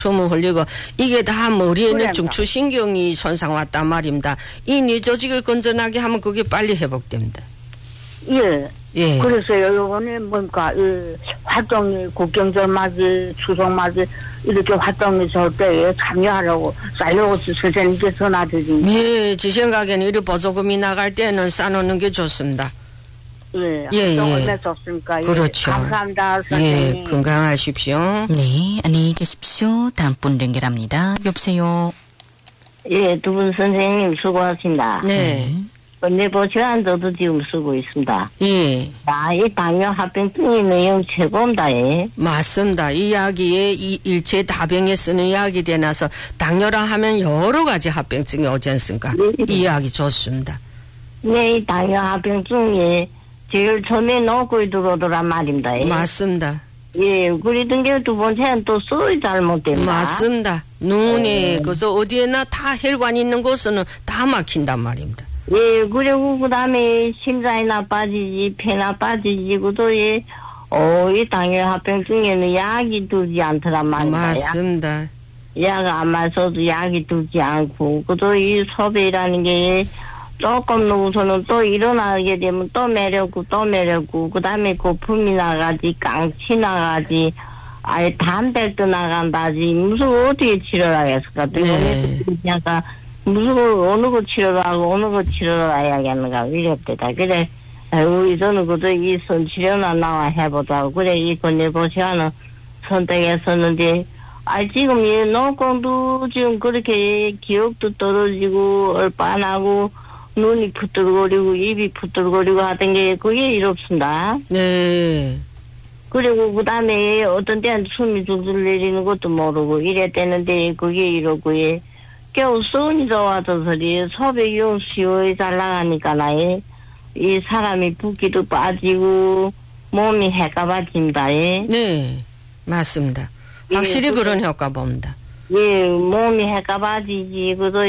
소문 흘리고 이게 다 머리에 있는 중추신경이 손상 왔단 말입니다. 이 뇌조직을 건전하게 하면 그게 빨리 회복됩니다. 예. 예. 그래서요, 요번에 뭔가, 활동이, 국경절 맞이, 추석 맞이, 이렇게 활동에서 때에 참여하려고, 쌀려고 선생님께 전화드립니다. 예, 제 생각에는 이리 보조금이 나갈 때는 싸놓는 게 좋습니다. 예. 예, 얼마나 좋습니까? 그렇죠. 예, 감사합니다, 선생님. 예, 건강하십시오. 네, 안녕히 계십시오. 다음 분 연결합니다. 여보세요. 예, 두 분 선생님 수고하십니다. 네. 건네보 제안서도 지금 쓰고 있습니다. 예. 이 당뇨 합병증의 내용 최고입니다. 예. 맞습니다. 이 이야기에 이 일체 다병에 쓰는 이야기 되나서 당뇨라 하면 여러 가지 합병증이 오지 않습니까? 이 이야기 좋습니다. 네, 이 당뇨 합병증이 제일 처음에 놓고 들어오더란 말입니다. 예. 맞습니다. 예, 그러던 게 두 번째는 또 쓰이 잘못됩니다. 맞습니다. 눈에 그래서 어디에나 다 혈관 있는 곳은 다 막힌단 말입니다. 예, 그리고 그 다음에 심장이 나빠지지, 폐 나빠지지, 그도 이 당뇨 합병증에는 약이 들지 않더란 말입니다. 맞습니다. 약 안 마셔도 약이 들지 않고, 그도 이 소변이라는 게 조금 누워서는 또 일어나게 되면 또 매렵고, 그 다음에 거품이 나가지, 깡치 나가지, 아예 담배도 나간다지, 무슨 어떻게 치료를 하겠을까? 네. 약간, 무슨 어느 거 치료를 하고 어느 거 치료를 해야겠는가 이랬대다. 그래 우리 저는 그도 이 선치료나 나와 해보자고 그래 이 건네보시아는 선택했었는데 지금 이 농공도 지금 그렇게 기억도 떨어지고 얼빠나고 눈이 푸들거리고 입이 푸들거리고 하던 게 그게 이렇습니다. 네. 그리고 그 다음에 어떤 때는 숨이 줄줄 내리는 것도 모르고 이랬대는데 그게 이러고 겨우 수은이 좋아서 소리 소변이 시원히 잘 나가니까 이 사람이 붓기도 빠지고 몸이 해가봐집니다. 네, 맞습니다. 확실히 예, 그런 효과 봅니다. 예, 몸이 해가봐지지. 그래서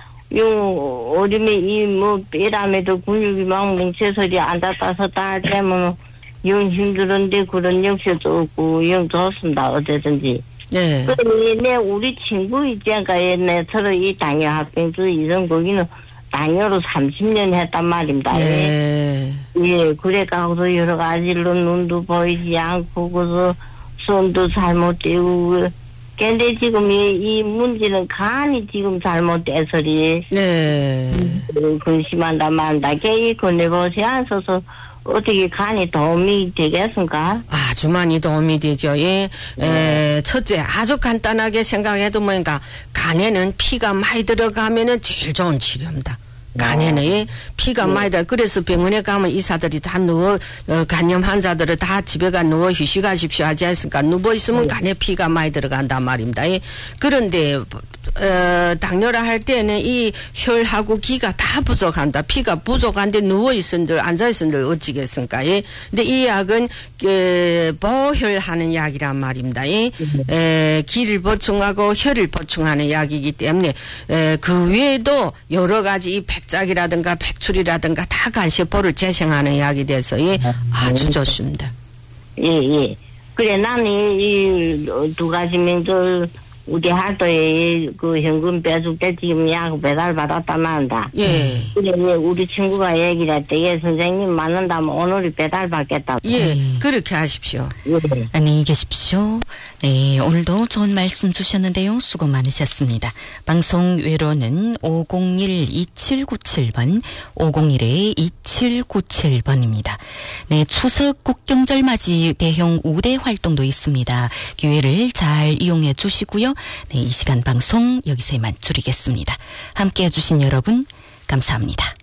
어림에 뼈라면도 근육이 막 뭉쳐서리 앉았다 섰다 할 때면 영 힘들은데 그런 역시도 없고 영 좋습니다. 어쨌든지. 네. 그래, 우리 친구 있잖아. 서로 이 당뇨 합병증 이런 거기는 당뇨로 30년 했단 말입니다. 네. 예, 그래가지고 여러 가지로 눈도 보이지 않고, 그래서 손도 잘못되고, 근데 지금 이 문제는 간이 지금 잘못돼서리. 네. 근심한다 말다. 이 건네보지 않아서 어떻게 간이 도움이 되겠습니까? 아주 많이 도움이 되죠. 예. 첫째, 아주 간단하게 생각해도 뭐인가, 간에는 피가 많이 들어가면은 제일 좋은 치료입니다. 간에는 피가 많이 들어. 그래서 병원에 가면 의사들이 다 간염 환자들을 다 집에 가 누워 휴식하십시오 하지 않습니까? 누워 있으면 간에 피가 많이 들어간단 말입니다. 그런데 당뇨라 할 때는 이 혈하고 기가 다 부족한다. 피가 부족한데 누워있은들, 앉아있은들 어찌겠습니까? 근데 이 약은, 보혈하는 약이란 말입니다. 기를 보충하고 혈을 보충하는 약이기 때문에, 그 외에도 여러 가지 이 백작이라든가 백출이라든가 다 간세포를 재생하는 약이 돼서, 아주 좋습니다. 예. 그래, 나는 이 두 가지 명절, 우리 할도에 그 현금 빼줄 때 지금 약 배달 받았단 말이다. 예. 그래, 우리 친구가 얘기를 했대. 선생님 맞는다면 오늘이 배달 받겠다. 예, 그렇게 하십시오. 예. 안녕히 계십시오. 네, 오늘도 좋은 말씀 주셨는데요. 수고 많으셨습니다. 방송 외로는 501-2797번, 501-2797번입니다. 네, 추석 국경절 맞이 대형 우대 활동도 있습니다. 기회를 잘 이용해 주시고요. 네, 이 시간 방송 여기서 이만 줄이겠습니다. 함께 해주신 여러분 감사합니다.